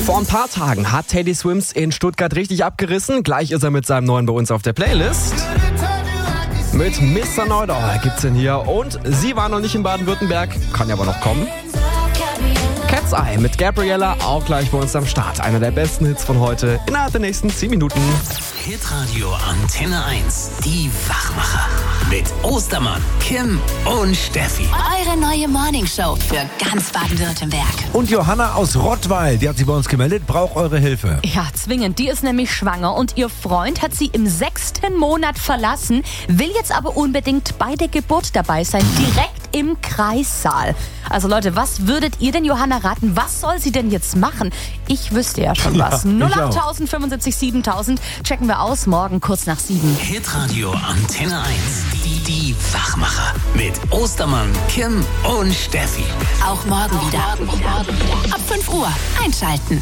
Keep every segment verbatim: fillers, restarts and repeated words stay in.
Vor ein paar Tagen hat Teddy Swims in Stuttgart richtig abgerissen. Gleich ist er mit seinem neuen bei uns auf der Playlist. Mit Mister Neudauer gibt's ihn hier. Und sie war noch nicht in Baden-Württemberg, kann ja aber noch kommen. Cat's Eye mit Gabriella auch gleich bei uns am Start. Einer der besten Hits von heute innerhalb der nächsten zehn Minuten. Hitradio Antenne eins, die Wachmacher. Mit Ostermann, Kim und Steffi. Eure neue Morningshow für ganz Baden-Württemberg. Und Johanna aus Rottweil, die hat sich bei uns gemeldet, braucht eure Hilfe. Ja, zwingend. Die ist nämlich schwanger und ihr Freund hat sie im sechsten Monat verlassen, will jetzt aber unbedingt bei der Geburt dabei sein, direkt im Kreissaal. Also Leute, was würdet ihr denn Johanna raten? Was soll sie denn jetzt machen? Ich wüsste ja schon was. Ja, null acht fünfundsiebzig siebentausend checken wir aus, morgen kurz nach sieben. Hitradio Antenne eins, die, die Wachmacher. Mit Ostermann, Kim und Steffi. Auch morgen wieder. Ab fünf Uhr einschalten.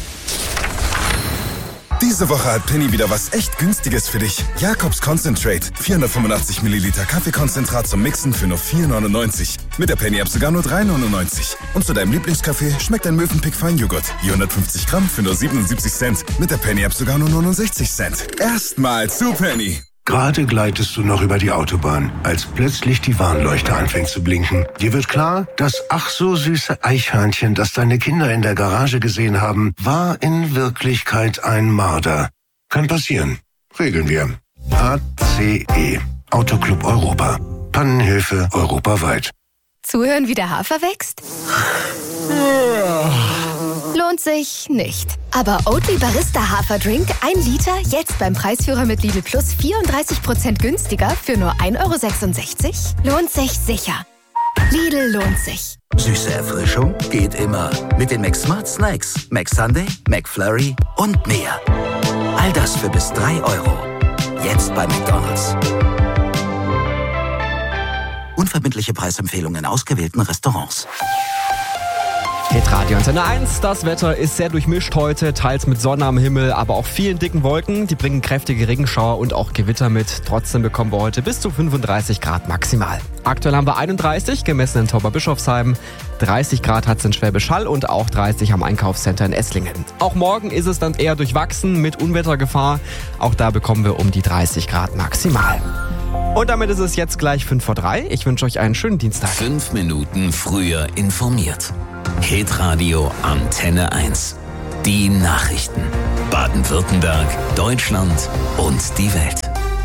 Diese Woche hat Penny wieder was echt Günstiges für dich. Jakobs Concentrate. vierhundertfünfundachtzig Milliliter Kaffeekonzentrat zum Mixen für nur vier neunundneunzig. Mit der Penny-App sogar nur drei neunundneunzig. Und zu deinem Lieblingskaffee schmeckt ein Mövenpick Feinjoghurt. vierhundertfünfzig Gramm für nur siebenundsiebzig Cent. Mit der Penny-App sogar nur neunundsechzig Cent. Erstmal zu Penny. Gerade gleitest du noch über die Autobahn, als plötzlich die Warnleuchte anfängt zu blinken. Dir wird klar, das ach so süße Eichhörnchen, das deine Kinder in der Garage gesehen haben, war in Wirklichkeit ein Marder. Kann passieren. Regeln wir. A C E. Autoclub Europa. Pannenhilfe europaweit. Zuhören, wie der Hafer wächst? Lohnt sich nicht. Aber Oatly Barista Haferdrink, ein Liter, jetzt beim Preisführer mit Lidl Plus vierunddreißig Prozent günstiger für nur ein Euro sechsundsechzig? Lohnt sich sicher. Lidl lohnt sich. Süße Erfrischung geht immer. Mit den McSmart Snacks, McSunday, McFlurry und mehr. All das für bis drei Euro. Jetzt bei McDonald's. Unverbindliche Preisempfehlungen in ausgewählten Restaurants. Hitradio Antenne eins. Das Wetter ist sehr durchmischt heute, teils mit Sonne am Himmel, aber auch vielen dicken Wolken. Die bringen kräftige Regenschauer und auch Gewitter mit. Trotzdem bekommen wir heute bis zu fünfunddreißig Grad maximal. Aktuell haben wir einunddreißig, gemessen in Tauberbischofsheim. dreißig Grad hat es in Schwäbisch Hall und auch dreißig am Einkaufscenter in Esslingen. Auch morgen ist es dann eher durchwachsen mit Unwettergefahr. Auch da bekommen wir um die dreißig Grad maximal. Und damit ist es jetzt gleich fünf vor drei. Ich wünsche euch einen schönen Dienstag. Fünf Minuten früher informiert. Hitradio Antenne eins. Die Nachrichten. Baden-Württemberg, Deutschland und die Welt.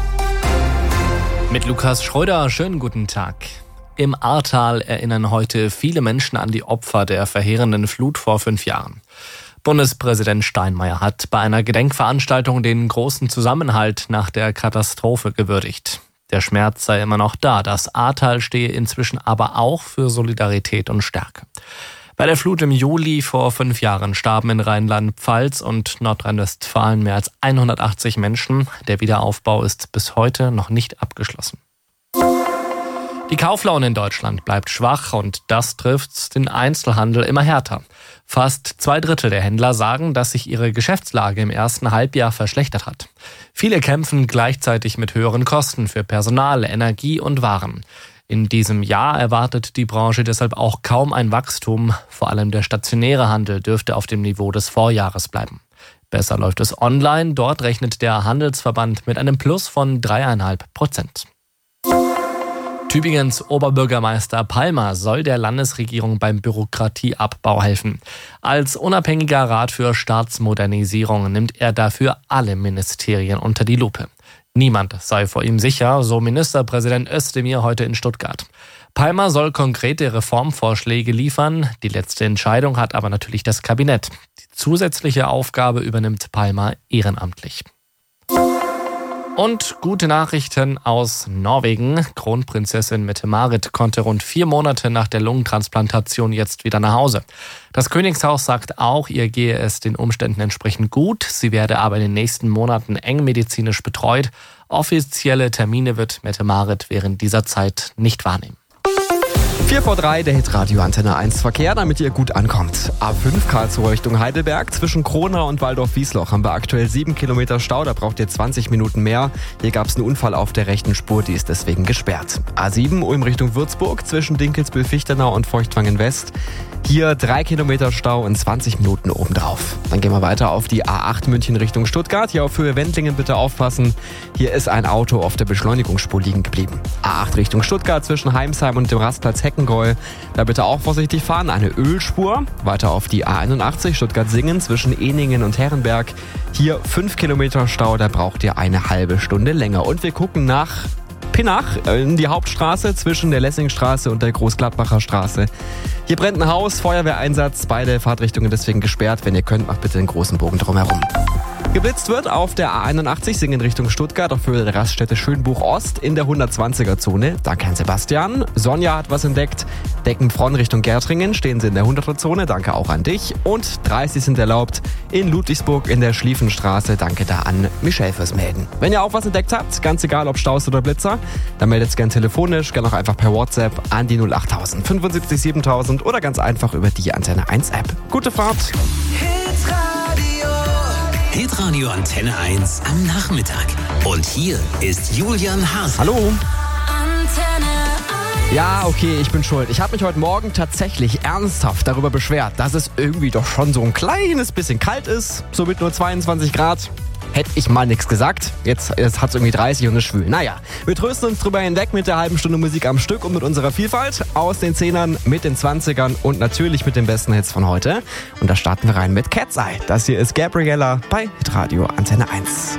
Mit Lukas Schröder, schönen guten Tag. Im Ahrtal erinnern heute viele Menschen an die Opfer der verheerenden Flut vor fünf Jahren. Bundespräsident Steinmeier hat bei einer Gedenkveranstaltung den großen Zusammenhalt nach der Katastrophe gewürdigt. Der Schmerz sei immer noch da, das Ahrtal stehe inzwischen aber auch für Solidarität und Stärke. Bei der Flut im Juli vor fünf Jahren starben in Rheinland-Pfalz und Nordrhein-Westfalen mehr als hundertachtzig Menschen. Der Wiederaufbau ist bis heute noch nicht abgeschlossen. Die Kauflaune in Deutschland bleibt schwach und das trifft den Einzelhandel immer härter. Fast zwei Drittel der Händler sagen, dass sich ihre Geschäftslage im ersten Halbjahr verschlechtert hat. Viele kämpfen gleichzeitig mit höheren Kosten für Personal, Energie und Waren. In diesem Jahr erwartet die Branche deshalb auch kaum ein Wachstum. Vor allem der stationäre Handel dürfte auf dem Niveau des Vorjahres bleiben. Besser läuft es online. Dort rechnet der Handelsverband mit einem Plus von dreieinhalb Prozent. Tübingens Oberbürgermeister Palmer soll der Landesregierung beim Bürokratieabbau helfen. Als unabhängiger Rat für Staatsmodernisierung nimmt er dafür alle Ministerien unter die Lupe. Niemand sei vor ihm sicher, so Ministerpräsident Özdemir heute in Stuttgart. Palmer soll konkrete Reformvorschläge liefern. Die letzte Entscheidung hat aber natürlich das Kabinett. Die zusätzliche Aufgabe übernimmt Palmer ehrenamtlich. Und gute Nachrichten aus Norwegen. Kronprinzessin Mette-Marit konnte rund vier Monate nach der Lungentransplantation jetzt wieder nach Hause. Das Königshaus sagt auch, ihr gehe es den Umständen entsprechend gut. Sie werde aber in den nächsten Monaten eng medizinisch betreut. Offizielle Termine wird Mette-Marit während dieser Zeit nicht wahrnehmen. vier vor drei, der Hitradio Antenne eins Verkehr, damit ihr gut ankommt. A fünf Karlsruhe Richtung Heidelberg. Zwischen Kronau und Waldorf-Wiesloch haben wir aktuell sieben Kilometer Stau. Da braucht ihr zwanzig Minuten mehr. Hier gab es einen Unfall auf der rechten Spur, die ist deswegen gesperrt. A sieben Ulm Richtung Würzburg. Zwischen Dinkelsbühl-Fichtenau und Feuchtwangen West. Hier drei Kilometer Stau und zwanzig Minuten obendrauf. Dann gehen wir weiter auf die A acht München Richtung Stuttgart. Hier auf Höhe Wendlingen bitte aufpassen. Hier ist ein Auto auf der Beschleunigungsspur liegen geblieben. A acht Richtung Stuttgart zwischen Heimsheim und dem Rastplatz Heckengäu. Da bitte auch vorsichtig fahren. Eine Ölspur. Weiter auf die A einundachtzig Stuttgart-Singen zwischen Eningen und Herrenberg. Hier fünf Kilometer Stau. Da braucht ihr eine halbe Stunde länger. Und wir gucken nach Pinnach in die Hauptstraße zwischen der Lessingstraße und der Großgladbacher Straße. Hier brennt ein Haus, Feuerwehreinsatz, beide Fahrtrichtungen deswegen gesperrt. Wenn ihr könnt, macht bitte einen großen Bogen drumherum. Geblitzt wird auf der A einundachtzig Singen Richtung Stuttgart auf Höhe der Raststätte Schönbuch Ost in der hundertzwanziger Zone. Danke an Sebastian. Sonja hat was entdeckt. Deckenfronn Richtung Gärtringen stehen sie in der hunderter Zone. Danke auch an dich. Und dreißig sind erlaubt in Ludwigsburg in der Schlieffenstraße. Danke da an Michelle fürs Melden. Wenn ihr auch was entdeckt habt, ganz egal ob Staus oder Blitzer, dann meldet es gerne telefonisch, gerne auch einfach per WhatsApp an die null achttausend fünfundsiebzig siebentausend oder ganz einfach über die Antenne eins App. Gute Fahrt! Hitradio Antenne eins am Nachmittag. Und hier ist Julian Haas. Hallo. Ja, okay, ich bin schuld. Ich habe mich heute Morgen tatsächlich ernsthaft darüber beschwert, dass es irgendwie doch schon so ein kleines bisschen kalt ist, so mit nur zweiundzwanzig Grad. Hätte ich mal nichts gesagt. Jetzt, jetzt hat es irgendwie dreißig und ist schwül. Naja, wir trösten uns drüber hinweg mit der halben Stunde Musik am Stück und mit unserer Vielfalt aus den Zehnern, mit den Zwanzigern und natürlich mit den besten Hits von heute. Und da starten wir rein mit Cat's Eye. Das hier ist Gabriella bei Hitradio Antenne eins.